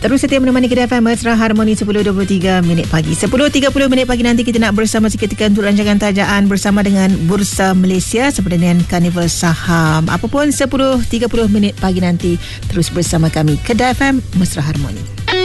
Terus setia menemani Kedai FM Mesra Harmoni 10.23 minit pagi. 10.30 minit pagi nanti kita nak bersama seketika untuk rancangan tajaan bersama dengan Bursa Malaysia seperti dengan Karnival Saham. Apapun 10.30 minit pagi nanti terus bersama kami Kedai FM Mesra Harmoni.